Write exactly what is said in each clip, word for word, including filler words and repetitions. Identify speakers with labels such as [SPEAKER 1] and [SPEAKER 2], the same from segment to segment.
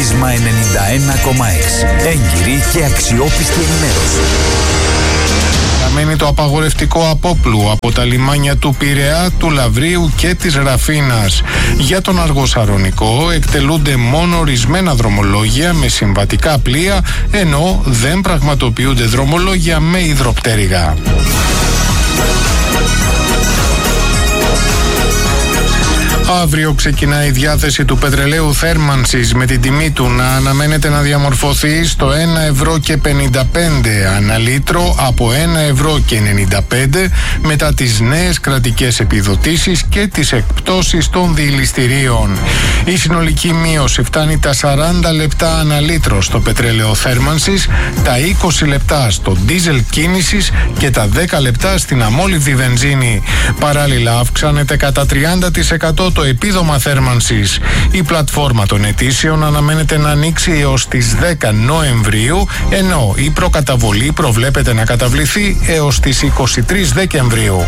[SPEAKER 1] Πρίσμα ενενήντα ένα κόμμα έξι. Έγκυρη και αξιόπιστη ενημέρωση.
[SPEAKER 2] Μένει το απαγορευτικό απόπλου από τα λιμάνια του Πειραιά, του Λαβρίου και της Ραφίνας. Για τον Αργοσαρονικό εκτελούνται μόνο ορισμένα δρομολόγια με συμβατικά πλοία, ενώ δεν πραγματοποιούνται δρομολόγια με υδροπτέρυγα. Αύριο ξεκινάει η διάθεση του πετρελαίου θέρμανσης με την τιμή του να αναμένεται να διαμορφωθεί στο ένα ευρώ και πενήντα πέντε ανά λίτρο από ένα ευρώ και ενενήντα πέντε μετά τις νέες κρατικές επιδοτήσεις και τις εκπτώσεις των διηληστηρίων. Η συνολική μείωση φτάνει τα σαράντα λεπτά ανά λίτρο στο πετρέλαιο θέρμανσης, τα είκοσι λεπτά στο ντίζελ κίνησης και τα δέκα λεπτά στην αμόλυβδη βενζίνη. Παράλληλα αυξάνεται κατά τριάντα τοις εκατό το επίδομα θέρμανσης. Η πλατφόρμα των αιτήσεων αναμένεται να ανοίξει έως τις δέκα Νοεμβρίου, ενώ η προκαταβολή προβλέπεται να καταβληθεί έως τις είκοσι τρεις Δεκεμβρίου.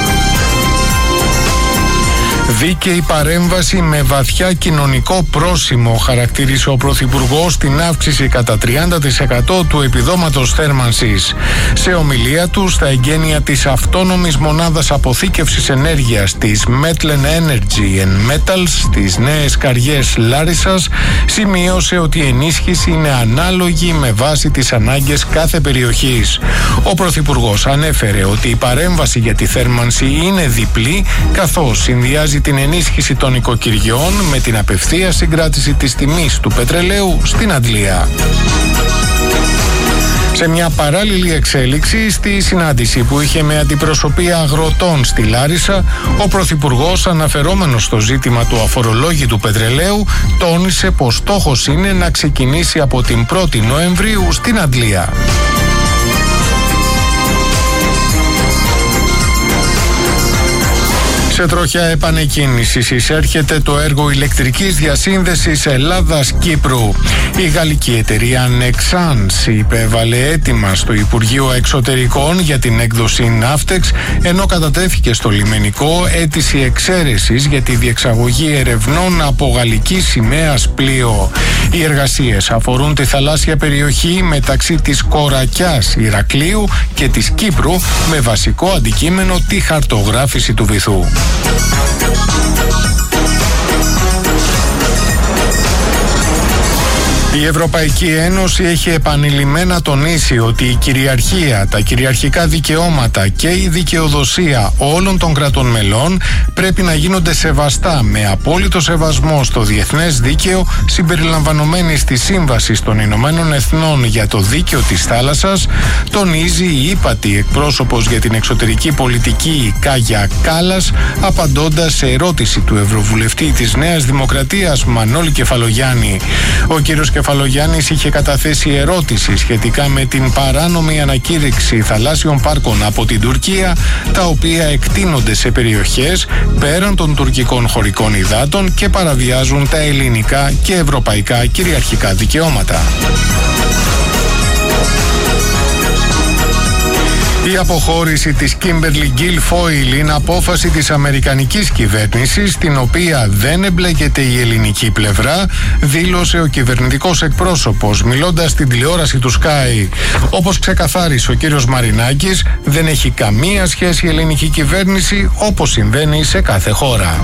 [SPEAKER 2] Δίκαιη παρέμβαση με βαθιά κοινωνικό πρόσημο, χαρακτήρισε ο Πρωθυπουργός την αύξηση κατά τριάντα τοις εκατό του επιδόματος θέρμανσης. Σε ομιλία του στα εγγένεια της αυτόνομης μονάδας αποθήκευσης ενέργειας της Metlen Energy and Metals στις νέες Καριές Λάρισσας, σημείωσε ότι η ενίσχυση είναι ανάλογη με βάση τις ανάγκες κάθε περιοχής. Ο Πρωθυπουργός ανέφερε ότι η παρέμβαση για τη θέρμανση είναι διπλή, καθώς συνδυάζει την ενίσχυση των οικοκυριών με την απευθείας συγκράτηση της τιμής του πετρελαίου στην αντλία. Σε μια παράλληλη εξέλιξη, στη συνάντηση που είχε με αντιπροσωπεία αγροτών στη Λάρισα, ο Πρωθυπουργός, αναφερόμενος στο ζήτημα του αφορολόγητου πετρελαίου, τόνισε πως στόχος είναι να ξεκινήσει από την πρώτη Νοεμβρίου στην αντλία. Σε τροχιά επανεκκίνησης εισέρχεται το έργο ηλεκτρικής διασύνδεσης Ελλάδας-Κύπρου. Η γαλλική εταιρεία Nexans υπέβαλε αίτημα στο Υπουργείο Εξωτερικών για την έκδοση Ναύτεξ, ενώ κατατέθηκε στο λιμενικό αίτηση εξαίρεσης για τη διεξαγωγή ερευνών από γαλλική σημαίας πλοίο. Οι εργασίες αφορούν τη θαλάσσια περιοχή μεταξύ της Κορακιάς Ηρακλείου και της Κύπρου, με βασικό αντικείμενο τη χαρτογράφηση του βυθού. Η Ευρωπαϊκή Ένωση έχει επανειλημμένα τονίσει ότι η κυριαρχία, τα κυριαρχικά δικαιώματα και η δικαιοδοσία όλων των κρατών μελών πρέπει να γίνονται σεβαστά με απόλυτο σεβασμό στο διεθνές δίκαιο, συμπεριλαμβανομένης της Σύμβασης των Ηνωμένων Εθνών για το Δίκαιο της Θάλασσας, τονίζει η ύπατη εκπρόσωπος για την εξωτερική πολιτική Κάγια Κάλλας, απαντώντας σε ερώτηση του Ευρωβουλευτή της Νέας Δημοκρατίας Μανώλη Κεφαλογιάννη. Ο κύριος Κεφαλογιάννης είχε καταθέσει ερώτηση σχετικά με την παράνομη ανακήρυξη θαλάσσιων πάρκων από την Τουρκία, τα οποία εκτείνονται σε περιοχές πέραν των τουρκικών χωρικών υδάτων και παραβιάζουν τα ελληνικά και ευρωπαϊκά κυριαρχικά δικαιώματα. Η αποχώρηση της Kimberly Guilfoyle είναι απόφαση της αμερικανικής κυβέρνησης, στην οποία δεν εμπλέκεται η ελληνική πλευρά, δήλωσε ο κυβερνητικός εκπρόσωπος μιλώντας στην τηλεόραση του Sky. Όπως ξεκαθάρισε ο κύριος Μαρινάκης, δεν έχει καμία σχέση η ελληνική κυβέρνηση, όπως συμβαίνει σε κάθε χώρα.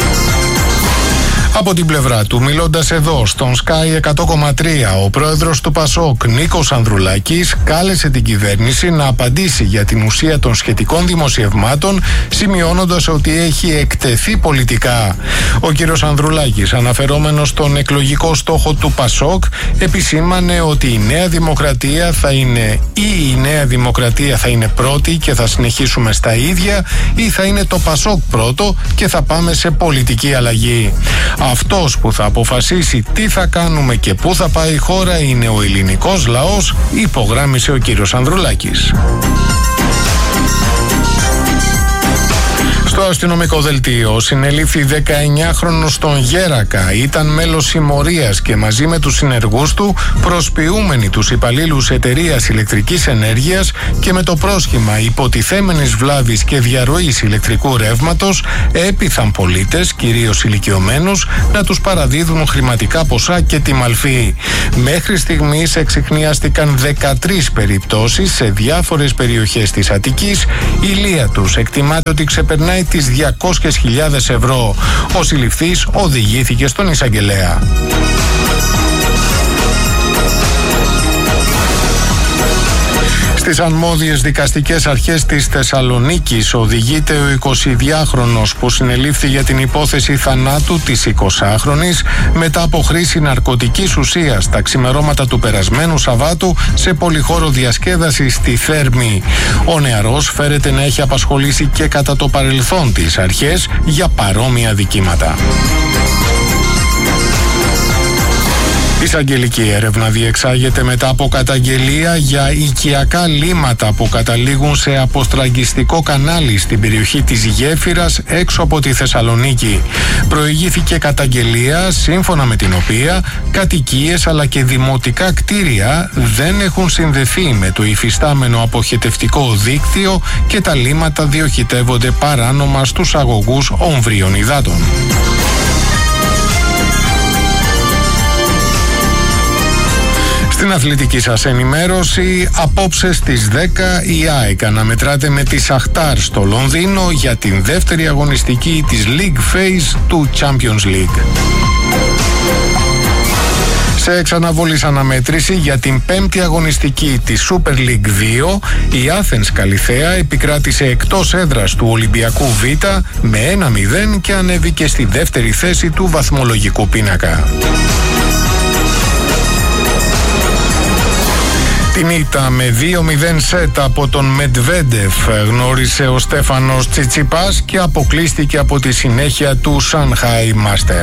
[SPEAKER 2] Από την πλευρά του, μιλώντας εδώ στον Sky εκατό κόμμα τρία, ο πρόεδρος του Πασόκ Νίκος Ανδρουλάκης κάλεσε την κυβέρνηση να απαντήσει για την ουσία των σχετικών δημοσιευμάτων, σημειώνοντας ότι έχει εκτεθεί πολιτικά. Ο κύριος Ανδρουλάκης, αναφερόμενος στον εκλογικό στόχο του Πασόκ, επισήμανε ότι η Νέα Δημοκρατία θα είναι ή η Νέα Δημοκρατία θα είναι πρώτη και θα συνεχίσουμε στα ίδια, ή θα είναι το Πασόκ πρώτο και θα πάμε σε πολιτική αλλαγή. Αυτός που θα αποφασίσει τι θα κάνουμε και πού θα πάει η χώρα είναι ο ελληνικός λαός, υπογράμμισε ο κύριος Ανδρουλάκης. Στο αστυνομικό δελτίο συνελήφθη δεκαεννιάχρονος στον Γέρακα. Ήταν μέλος συμμορίας και μαζί με τους συνεργούς του προσποιούμενοι τους υπαλλήλους εταιρείας ηλεκτρικής ενέργειας και με το πρόσχημα υποτιθέμενης βλάβης και διαρροής ηλεκτρικού ρεύματος έπειθαν πολίτες, κυρίως ηλικιωμένους, να τους παραδίδουν χρηματικά ποσά και τη μαλφή. Μέχρι στιγμής εξιχνιάστηκαν δεκατρείς περιπτώσεις σε διάφορες περιοχές της Αττικής. Η λία τους εκτιμάται ότι ξεπερνάει τις διακόσιες χιλιάδες ευρώ. Ο συλληφθής οδηγήθηκε στον εισαγγελέα. Στις αρμόδιες δικαστικές αρχές της Θεσσαλονίκης οδηγείται ο εικοσιδυάχρονος που συνελήφθη για την υπόθεση θανάτου της εικοσάχρονης μετά από χρήση ναρκωτικής ουσίας τα ξημερώματα του περασμένου Σαββάτου σε πολυχώρο διασκέδαση στη Θέρμη. Ο νεαρός φέρεται να έχει απασχολήσει και κατά το παρελθόν τις αρχές για παρόμοια δικήματα. Εισαγγελική έρευνα διεξάγεται μετά από καταγγελία για οικιακά λίμματα που καταλήγουν σε αποστραγγιστικό κανάλι στην περιοχή της Γέφυρας έξω από τη Θεσσαλονίκη. Προηγήθηκε καταγγελία σύμφωνα με την οποία κατοικίες αλλά και δημοτικά κτίρια δεν έχουν συνδεθεί με το υφιστάμενο αποχετευτικό δίκτυο και τα λίμματα διοχετεύονται παράνομα στους αγωγούς όμβριων υδάτων. Στην αθλητική σας ενημέρωση, απόψε στις δέκα η ΑΕΚ αναμετράται με τη Σαχτάρ στο Λονδίνο για την δεύτερη αγωνιστική της League Phase του Champions League. Σε εξαναβολής αναμέτρηση για την πέμπτη αγωνιστική της Super League δύο, η Athens Καλιθέα επικράτησε εκτός έδρας του Ολυμπιακού Β με ένα μηδέν και ανέβηκε στη δεύτερη θέση του βαθμολογικού πίνακα. Την ήττα με δύο μηδέν σετ από τον Μετβέντεφ γνώρισε ο Στέφανος Τσιτσιπάς και αποκλείστηκε από τη συνέχεια του Shanghai Master.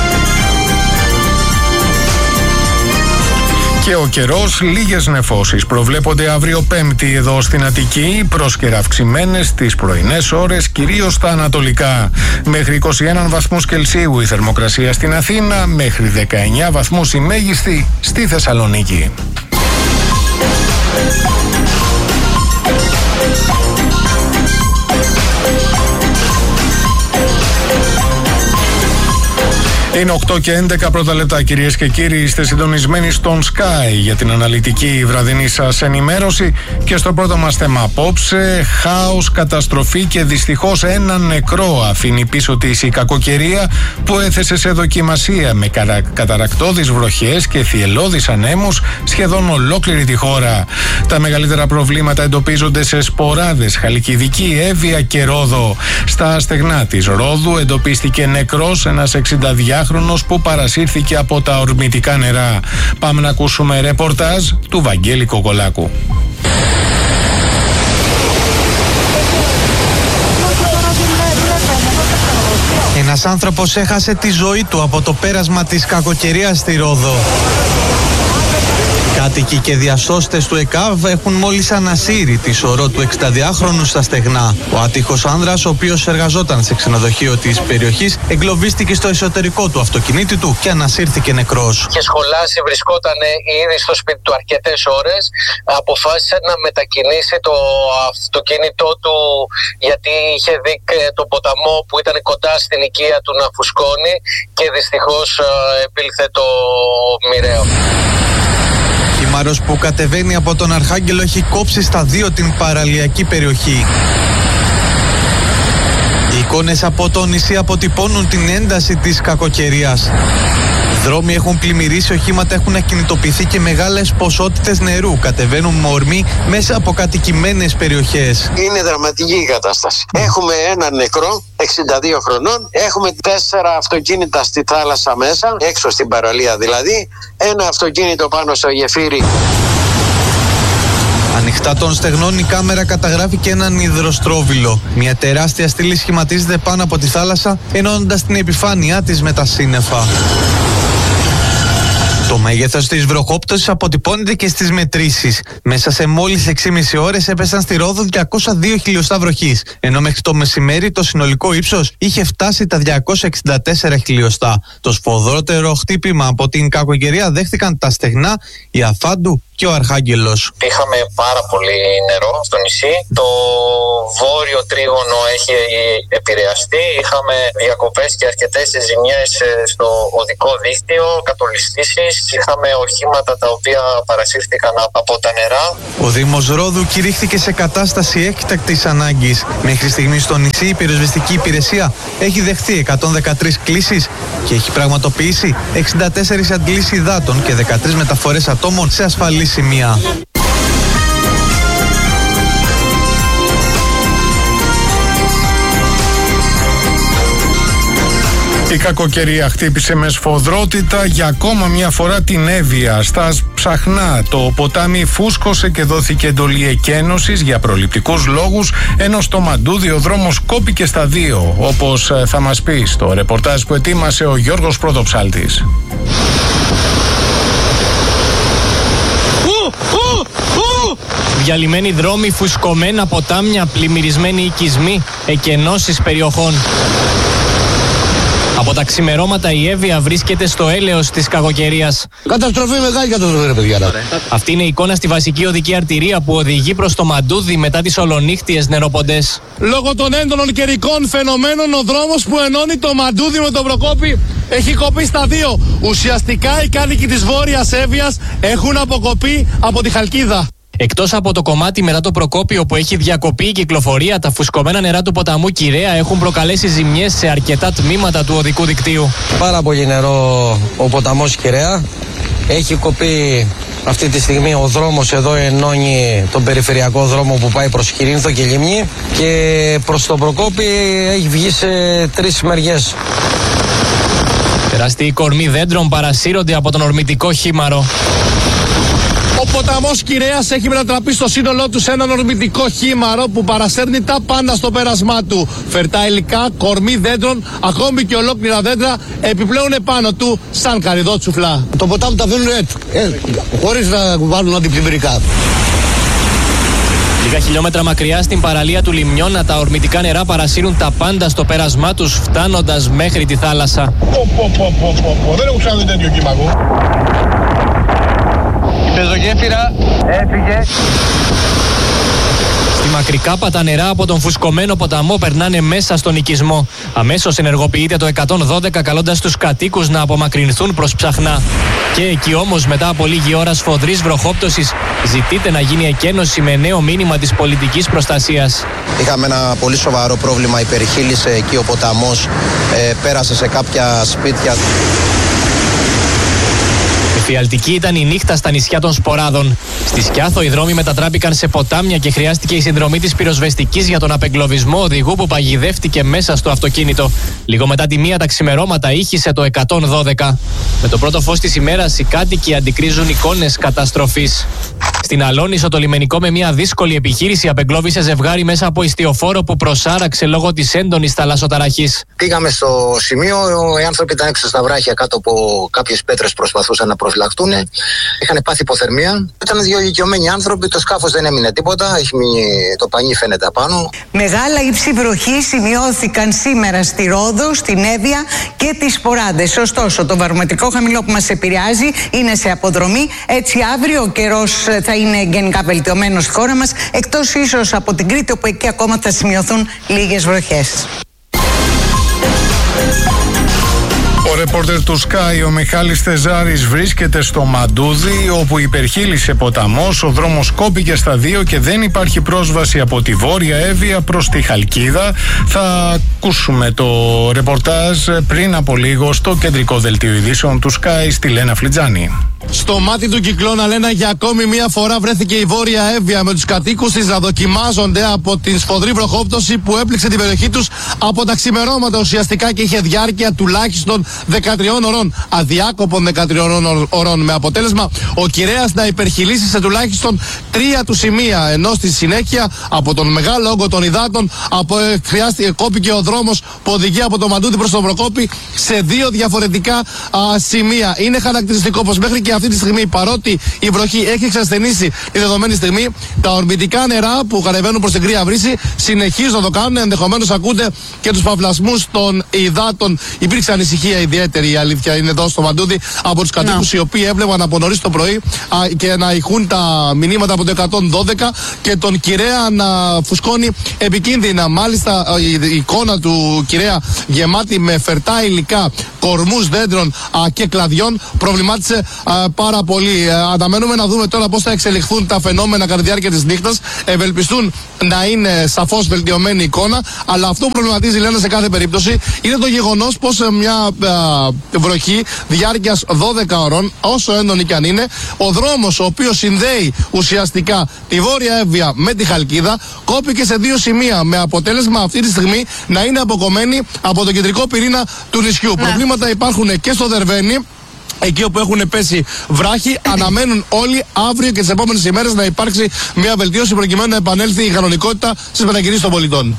[SPEAKER 2] Και ο καιρός, λίγες νεφώσεις προβλέπονται αύριο Πέμπτη εδώ στην Αττική, πρόσκαιρα αυξημένες στις πρωινές ώρες, κυρίως στα ανατολικά. Μέχρι είκοσι ένα βαθμούς Κελσίου η θερμοκρασία στην Αθήνα, μέχρι δεκαεννιά βαθμούς η μέγιστη στη Θεσσαλονίκη. Είναι οκτώ και έντεκα πρώτα λεπτά, κυρίες και κύριοι. Είστε συντονισμένοι στον Sky για την αναλυτική βραδινή σας ενημέρωση και στο πρώτο μας θέμα απόψε, χάος, καταστροφή και δυστυχώς ένα νεκρό αφήνει πίσω της η κακοκαιρία που έθεσε σε δοκιμασία με κατα... καταρακτώδεις βροχές και θυελλώδεις ανέμους σχεδόν ολόκληρη τη χώρα. Τα μεγαλύτερα προβλήματα εντοπίζονται σε Σποράδες, Χαλκιδική, Εύβοια και Ρόδο. Στα στεγνά της Ρόδου εντοπίστηκε νεκρός ένας εξηνταδυάχρονος που παρασύρθηκε από τα ορμητικά νερά. Πάμε να ακούσουμε ρεπορτάζ του Βαγγέλη Κοκολάκου.
[SPEAKER 3] Ένας άνθρωπος έχασε τη ζωή του από το πέρασμα της κακοκαιρίας στη Ρόδο. Κάτοικοι και διασώστες του ΕΚΑΒ έχουν μόλις ανασύρει τη σωρό του εξηνταδυάχρονου στα στεγνά. Ο άτυχος άνδρας, ο οποίος εργαζόταν σε ξενοδοχείο της περιοχής, εγκλωβίστηκε στο εσωτερικό του αυτοκινήτη του και ανασύρθηκε νεκρός.
[SPEAKER 4] Είχε σχολάσει, βρισκόταν ήδη στο σπίτι του αρκετές ώρες. Αποφάσισε να μετακινήσει το αυτοκίνητό του γιατί είχε δει τον ποταμό που ήταν κοντά στην οικία του να φουσκώνει και δυστυχώς επήλθε το μοιραίο.
[SPEAKER 3] Κύμαρος που κατεβαίνει από τον Αρχάγγελο έχει κόψει στα δύο την παραλιακή περιοχή. Οι εικόνες από το νησί αποτυπώνουν την ένταση της κακοκαιρίας. Δρόμοι έχουν πλημμυρίσει, οχήματα έχουν ακινητοποιηθεί και μεγάλες ποσότητες νερού κατεβαίνουν με ορμή μέσα από κατοικημένες περιοχές.
[SPEAKER 5] Είναι δραματική η κατάσταση. Έχουμε έναν νεκρό, εξήντα δύο χρονών, έχουμε τέσσερα αυτοκίνητα στη θάλασσα μέσα, έξω στην παραλία δηλαδή, ένα αυτοκίνητο πάνω στο γεφύρι.
[SPEAKER 3] Ανοιχτά των στεγνών η κάμερα καταγράφει και έναν υδροστρόβιλο. Μια τεράστια στήλη σχηματίζεται πάνω από τη θάλασσα, ενώνοντας την επιφάνειά της με τα σύννεφα. Το μέγεθος της βροχόπτωσης αποτυπώνεται και στις μετρήσεις. Μέσα σε μόλις έξι και μισή ώρες έπεσαν στη Ρόδο διακόσια δύο χιλιοστά βροχής, ενώ μέχρι το μεσημέρι το συνολικό ύψος είχε φτάσει τα διακόσια εξήντα τέσσερα χιλιοστά. Το σφοδρότερο χτύπημα από την κακοκαιρία δέχτηκαν τα στεγνά, η Αφάντου και ο Αρχάγγελος.
[SPEAKER 4] Είχαμε πάρα πολύ νερό στο νησί. Το βόρειο τρίγωνο έχει επηρεαστεί. Είχαμε διακοπές και αρκετές ζημιές στο οδικό δίκτυο, κατολιστήσεις. Είχαμε οχήματα τα οποία παρασύρθηκαν από τα νερά.
[SPEAKER 3] Ο Δήμος Ρόδου κηρύχθηκε σε κατάσταση έκτακτης ανάγκης. Μέχρι στιγμής στο νησί η πυροσβεστική υπηρεσία έχει δεχθεί εκατόν δεκατρείς κλήσεις και έχει πραγματοποιήσει εξήντα τέσσερις αντλήσεις υδάτων και δεκατρείς μεταφορές ατόμων σε ασφαλή σημεία.
[SPEAKER 2] Η κακοκαιρία χτύπησε με σφοδρότητα για ακόμα μια φορά την Εύβοια. Στα Ψαχνά το ποτάμι φούσκωσε και δόθηκε εντολή εκένωσης για προληπτικούς λόγους, ενώ στο Μαντούδι ο δρόμος κόπηκε στα δύο, όπως θα μας πει στο ρεπορτάζ που ετοίμασε ο Γιώργος Πρωτοψάλτης.
[SPEAKER 6] Διαλυμένοι δρόμοι, φουσκωμένα ποτάμια, πλημμυρισμένοι οικισμοί, εκενώσεις περιοχών. Από τα ξημερώματα η Εύβοια βρίσκεται στο έλεος της κακοκαιρίας.
[SPEAKER 7] Καταστροφή, μεγάλη καταστροφή, ρε παιδιά.
[SPEAKER 6] Αυτή είναι η εικόνα στη βασική οδική αρτηρία που οδηγεί προς το Μαντούδι μετά τις ολονύχτιες νεροποντές.
[SPEAKER 7] Λόγω των έντονων καιρικών φαινομένων, ο δρόμος που ενώνει το Μαντούδι με το Προκόπη έχει κοπεί στα δύο. Ουσιαστικά οι κάτοικοι της Βόρειας Εύβοιας έχουν αποκοπεί από τη Χαλκίδα.
[SPEAKER 6] Εκτός από το κομμάτι μετά το Προκόπιο που έχει διακοπεί η κυκλοφορία, τα φουσκωμένα νερά του ποταμού Κυραία έχουν προκαλέσει ζημιές σε αρκετά τμήματα του οδικού δικτύου.
[SPEAKER 8] Πάρα πολύ νερό ο ποταμός Κυραία. Έχει κοπεί αυτή τη στιγμή ο δρόμος εδώ, ενώνει τον περιφερειακό δρόμο που πάει προς Κυρίνθο και Λιμνή, και προς το Προκόπη έχει βγει σε τρεις μεριές.
[SPEAKER 6] Τεράστιοι κορμοί δέντρων παρασύρονται από τον ορμητικό χήμαρο.
[SPEAKER 7] Ο ποταμός Κυρέας έχει μετατραπεί στο σύνολό του σε έναν ορμητικό χήμαρο που παρασέρνει τα πάντα στο πέρασμά του. Φερτά υλικά, κορμί δέντρων, ακόμη και ολόκληρα δέντρα επιπλέον επάνω του σαν καρυδότσουφλα.
[SPEAKER 9] Το ποτάμι τα βαίνουν έτσι, ε, χωρίς να βάλουν αντιπλημμυρικά.
[SPEAKER 6] Λίγα χιλιόμετρα μακριά στην παραλία του Λιμνιώνα τα ορμητικά νερά παρασύρουν τα πάντα στο πέρασμά τους, φτάνοντας μέχρι τη θάλασσα.
[SPEAKER 7] Πω, πω, πω, πω, πω, πω. Δεν έχω ξαναδεί τέτοιο κύμα εγώ.
[SPEAKER 8] Η πεζογέφυρα έφυγε.
[SPEAKER 6] Στη Μακρικάπα τα νερά από τον φουσκωμένο ποταμό περνάνε μέσα στον οικισμό. Αμέσως ενεργοποιείται το εκατόν δώδεκα καλώντας τους κατοίκους να απομακρυνθούν προς Ψαχνά. Και εκεί όμως μετά από λίγη ώρα σφοδρής βροχόπτωσης ζητείται να γίνει εκένωση με νέο μήνυμα της πολιτικής προστασίας.
[SPEAKER 10] Είχαμε ένα πολύ σοβαρό πρόβλημα, υπερχείλησε εκεί ο ποταμός, ε, πέρασε σε κάποια σπίτια.
[SPEAKER 6] Εφιαλτική ήταν η νύχτα στα νησιά των Σποράδων. Στη Σκιάθο οι δρόμοι μετατράπηκαν σε ποτάμια και χρειάστηκε η συνδρομή της πυροσβεστικής για τον απεγκλωβισμό οδηγού που παγιδεύτηκε μέσα στο αυτοκίνητο. Λίγο μετά τη μία τα ξημερώματα ήχησε το εκατόν δώδεκα. Με το πρώτο φως της ημέρας οι κάτοικοι αντικρίζουν εικόνες καταστροφής. Στην Αλόνισο το λιμενικό με μια δύσκολη επιχείρηση απεγκλώβησε ζευγάρι μέσα από ιστιοφόρο που προσάραξε λόγω της έντονης θαλασσοταραχής.
[SPEAKER 11] Πήγαμε στο σημείο, οι άνθρωποι ήταν έξω στα βράχια κάτω από κάποιες πέτρες, προσπαθούσαν να προσφυλαχτούν. Είχαν πάθει υποθερμία. Ήταν δύο ηλικιωμένοι άνθρωποι, το σκάφος δεν έμεινε τίποτα, έχει μείνει, το πανί φαίνεται απάνω.
[SPEAKER 12] Μεγάλα ύψη βροχή σημειώθηκαν σήμερα στη Ρόδο, στην Εύβοια και τις Σποράδες. Ωστόσο, το βαρομετρικό χαμηλό που μας επηρεάζει είναι σε αποδρομή. Έτσι, αύριο ο καιρός θα είναι γενικά βελτιωμένος στη χώρα μας, εκτός ίσως από την Κρήτη, όπου εκεί ακόμα θα σημειωθούν λίγες βροχές.
[SPEAKER 2] Ο ρεπόρτερ του Sky, ο Μιχάλης Θεζάρης, βρίσκεται στο Μαντούδι, όπου υπερχείλησε ποταμός, ο δρόμος κόπηκε στα δύο και δεν υπάρχει πρόσβαση από τη Βόρεια Εύβοια προς τη Χαλκίδα. Θα ακούσουμε το ρεπορτάζ πριν από λίγο στο κεντρικό δελτίο ειδήσεων του Sky στη Λένα Φλιτζάνη.
[SPEAKER 7] Στο μάτι του κυκλώνα, Λένα, για ακόμη μία φορά βρέθηκε η Βόρεια Εύβοια, με τους κατοίκους της να δοκιμάζονται από την σφοδρή βροχόπτωση που έπληξε την περιοχή τους από τα ξημερώματα ουσιαστικά και είχε διάρκεια τουλάχιστον δεκατριών ωρών, αδιάκοπων δεκατριών ωρών, με αποτέλεσμα ο Κυρέας να υπερχειλήσει σε τουλάχιστον τρία του σημεία, ενώ στη συνέχεια από τον μεγάλο όγκο των υδάτων από, χρειάστηκε, κόπηκε ο δρόμος που οδηγεί από το Μαντούδι προς τον Προκόπη σε δύο διαφορετικά α, σημεία. Είναι χαρακτηριστικό πως μέχρι και αυτή τη στιγμή, παρότι η βροχή έχει εξασθενήσει τη δεδομένη στιγμή, τα ορμητικά νερά που κατεβαίνουν προς την Κρύα Βρύση συνεχίζουν να το κάνουν. Ενδεχομένως ακούτε και τους παυλασμούς των υδάτων. Υπήρξε ανησυχία ιδιαίτερη, η αλήθεια είναι, εδώ στο Μαντούδι από τους κατοίκους, οι οποίοι έβλεπαν από νωρίς το πρωί α, και να ηχούν τα μηνύματα από το εκατόν δώδεκα και τον Κυρέα να φουσκώνει επικίνδυνα. Μάλιστα η, η εικόνα του Κυρέα γεμάτη με φερτά υλικά, κορμούς δέντρων α, και κλαδιών προβλημάτισε α, πάρα πολύ. Α, αναμένουμε να δούμε τώρα πώς θα εξελιχθούν τα φαινόμενα κατά τη διάρκεια της νύχτας. Ευελπιστούν να είναι σαφώς βελτιωμένη εικόνα, αλλά αυτό που προβληματίζει, λένε, σε κάθε περίπτωση είναι το γεγονός πως μια α, βροχή διάρκειας δώδεκα ώρων, όσο έντονη κι αν είναι, ο δρόμος ο οποίος συνδέει ουσιαστικά τη Βόρεια Εύβοια με τη Χαλκίδα κόπηκε σε δύο σημεία, με αποτέλεσμα αυτή τη στιγμή να είναι αποκομμένη από το κεντρικό πυρήνα του νησιού. Ναι. Προβλήματα υπάρχουν και στο Δερβαίνι, εκεί όπου έχουν πέσει βράχοι. Αναμένουν όλοι αύριο και τις επόμενες ημέρες να υπάρξει μια βελτίωση προκειμένου να επανέλθει η κανονικότητα στις μετακινήσεις των πολιτών.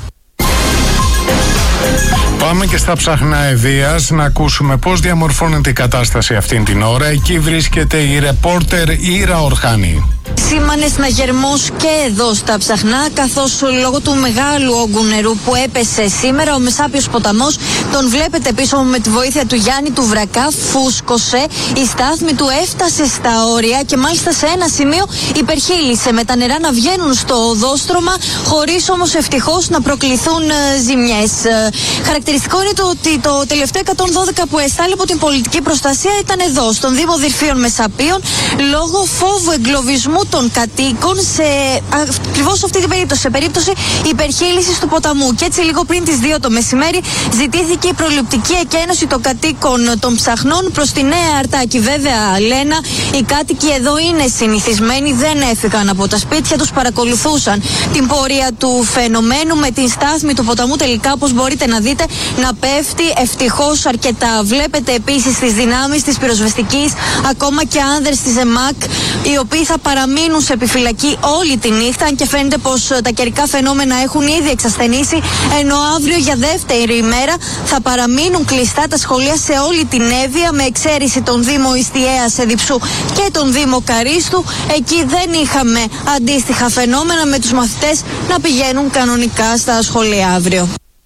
[SPEAKER 2] Πάμε και στα ψαχνά Ευβοίας να ακούσουμε πώς διαμορφώνεται η κατάσταση αυτήν την ώρα. Εκεί βρίσκεται η ρεπόρτερ Ήρα Ορχάνη.
[SPEAKER 13] Σήμανε συναγερμός και εδώ στα ψαχνά, καθώς λόγω του μεγάλου όγκου νερού που έπεσε σήμερα, ο Μεσάπιος ποταμός, τον βλέπετε πίσω με τη βοήθεια του Γιάννη του Βρακά, φούσκωσε, η στάθμη του έφτασε στα όρια και μάλιστα σε ένα σημείο υπερχείλησε, με τα νερά να βγαίνουν στο οδόστρωμα, χωρίς όμως ευτυχώς να προκληθούν ε, ζημιές. Ε, χαρακτηριστικό είναι το ότι το τελευταίο εκατόν δώδεκα που εστάλει από την πολιτική προστασία ήταν εδώ, στον Δήμο Δυρφίων Μεσαπίων, λόγω φόβου εγκλωβισμού των κατοίκων σε ακριβώς αυτή την περίπτωση, σε περίπτωση υπερχείλησης του ποταμού. Και έτσι λίγο πριν τις δύο το μεσημέρι ζητήθηκε η προληπτική εκένωση των κατοίκων των ψαχνών προς τη Νέα Αρτάκη. Βέβαια, Λένα, οι κάτοικοι εδώ είναι συνηθισμένοι, δεν έφυγαν από τα σπίτια τους, παρακολουθούσαν την πορεία του φαινομένου, με την στάθμη του ποταμού τελικά, όπως μπορείτε να δείτε, να πέφτει ευτυχώς αρκετά. Βλέπετε επίσης τις δυνάμεις της πυροσβεστικής, ακόμα και άνδρες της ΕΜΑΚ, οι οποίοι θα παραμείνουν μείνουν σε επιφυλακή όλη τη νύχτα, αν και φαίνεται πως τα καιρικά φαινόμενα έχουν ήδη εξασθενήσει, ενώ αύριο για δεύτερη ημέρα θα παραμείνουν κλειστά τα σχολεία σε όλη την Εύβοια, με εξαίρεση τον Δήμο Ιστιαίας Εδιψού και τον Δήμο Καρίστου. Εκεί δεν είχαμε αντίστοιχα φαινόμενα, με τους μαθητές να πηγαίνουν κανονικά στα σχολεία αύριο.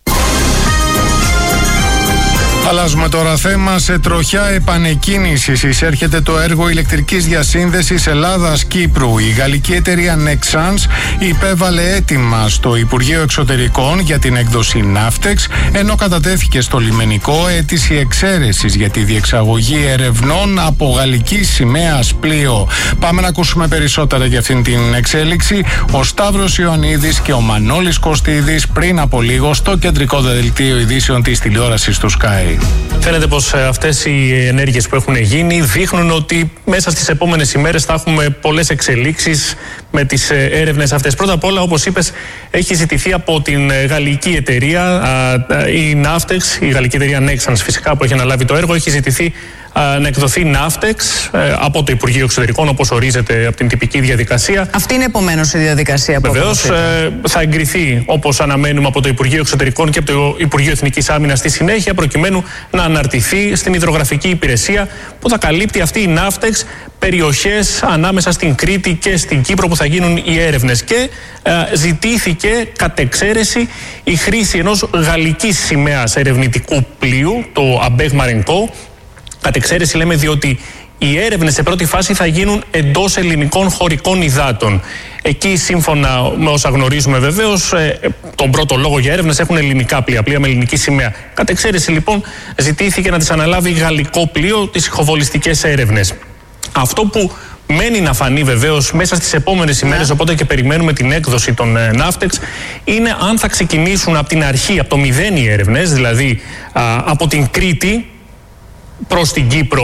[SPEAKER 2] Αλλάζουμε τώρα θέμα. Σε τροχιά επανεκκίνησης εισέρχεται το έργο ηλεκτρικής διασύνδεσης Ελλάδας-Κύπρου. Η γαλλική εταιρεία Nexans υπέβαλε αίτημα στο Υπουργείο Εξωτερικών για την έκδοση Ναύτεξ, ενώ κατατέθηκε στο λιμενικό αίτηση εξαίρεσης για τη διεξαγωγή ερευνών από γαλλική σημαίας πλοίο. Πάμε να ακούσουμε περισσότερα για αυτήν την εξέλιξη. Ο Σταύρος Ιωαννίδης και ο Μανώλης Κωστίδης πριν από λίγο στο κεντρικό δελτίο ειδήσεων της τηλεόρασης του Sky.
[SPEAKER 14] Φαίνεται πως αυτές οι ενέργειες που έχουν γίνει δείχνουν ότι μέσα στις επόμενες ημέρες θα έχουμε πολλές εξελίξεις με τις έρευνες αυτές. Πρώτα απ' όλα, όπως είπες, έχει ζητηθεί από την γαλλική εταιρεία, η Ναύτεξ, η γαλλική εταιρεία Nexans φυσικά που έχει αναλάβει το έργο, έχει ζητηθεί να εκδοθεί Ναύτεξ από το Υπουργείο Εξωτερικών, όπως ορίζεται από την τυπική διαδικασία.
[SPEAKER 12] Αυτή είναι επομένως η διαδικασία που
[SPEAKER 14] βεβαίως θα εγκριθεί, όπως αναμένουμε, από το Υπουργείο Εξωτερικών και από το Υπουργείο Εθνικής Άμυνας στη συνέχεια, προκειμένου να αναρτηθεί στην υδρογραφική υπηρεσία που θα καλύπτει αυτή η Ναύτεξ περιοχές ανάμεσα στην Κρήτη και στην Κύπρο που θα γίνουν οι έρευνες. Και ε, ζητήθηκε κατ' εξαίρεση η χρήση ενός γαλλικής σημαίας ερευνητικού πλοίου, το Αμπέγ Μαρενκό. Κατ' εξαίρεση λέμε διότι οι έρευνες σε πρώτη φάση θα γίνουν εντός ελληνικών χωρικών υδάτων. Εκεί, σύμφωνα με όσα γνωρίζουμε βεβαίως, ε, τον πρώτο λόγο για έρευνες έχουν ελληνικά πλοία, πλοία με ελληνική σημαία. Κατ' εξαίρεση λοιπόν ζητήθηκε να τις αναλάβει γαλλικό πλοίο τις ηχοβολιστικές έρευνες. Αυτό που μένει να φανεί βεβαίως μέσα στις επόμενες ημέρες, οπότε και περιμένουμε την έκδοση των ε, Ναύτεξ, είναι αν θα ξεκινήσουν από την αρχή, από το μηδέν οι έρευνες, δηλαδή α, από την Κρήτη προς την Κύπρο,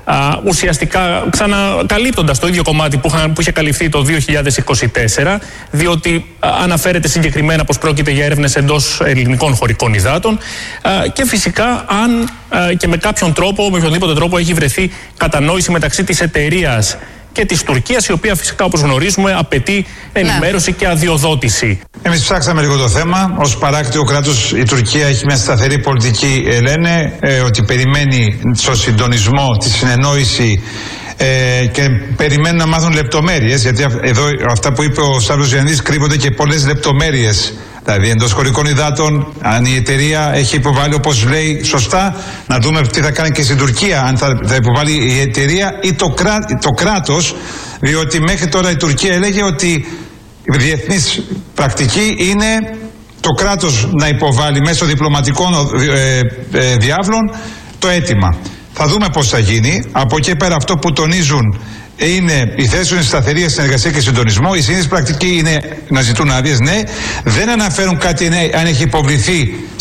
[SPEAKER 14] ουσιαστικά ξανακαλύπτοντας το ίδιο κομμάτι που, είχα, που είχε καλυφθεί το δύο χιλιάδες είκοσι τέσσερα, διότι α, αναφέρεται συγκεκριμένα πως πρόκειται για έρευνες εντός ελληνικών χωρικών υδάτων α, και φυσικά αν α, και με κάποιον τρόπο, με οποιονδήποτε τρόπο έχει βρεθεί κατανόηση μεταξύ της εταιρείας και της Τουρκίας, η οποία φυσικά, όπως γνωρίζουμε, απαιτεί ενημέρωση ναι. και αδειοδότηση.
[SPEAKER 15] Εμείς ψάξαμε λίγο το θέμα. Ως παράκτιο κράτος η Τουρκία έχει μια σταθερή πολιτική, ε, λένε, ε, ότι περιμένει στο συντονισμό, τη συνεννόηση ε, και περιμένουν να μάθουν λεπτομέρειες, γιατί εδώ αυτά που είπε ο Σταύρος Γιαννίδης κρύβονται και πολλές λεπτομέρειες. Δηλαδή εντός χωρικών υδάτων, αν η εταιρεία έχει υποβάλει, όπως λέει σωστά, να δούμε τι θα κάνει και στην Τουρκία, αν θα, θα υποβάλει η εταιρεία ή το, κρά, το κράτος, διότι μέχρι τώρα η Τουρκία έλεγε ότι η διεθνής πρακτική είναι το κράτος να υποβάλει μέσω διπλωματικών ε, ε, διάβλων το αίτημα. Θα δούμε πώς θα γίνει. Από εκεί πέρα αυτό που τονίζουν είναι η θέση είναι σταθερή, συνεργασία και συντονισμό. Η συνήθις πρακτική είναι να ζητούν άδειες, ναι. Δεν αναφέρουν κάτι, ναι, αν έχει υποβληθεί